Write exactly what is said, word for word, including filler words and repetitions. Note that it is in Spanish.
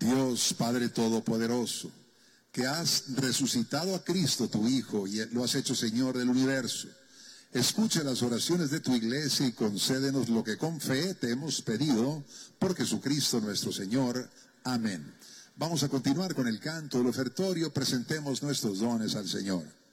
Dios Padre Todopoderoso, que has resucitado a Cristo tu Hijo y lo has hecho Señor del universo, escucha las oraciones de tu iglesia y concédenos lo que con fe te hemos pedido por Jesucristo nuestro Señor. Amén. Vamos a continuar con el canto del ofertorio. Presentemos nuestros dones al Señor.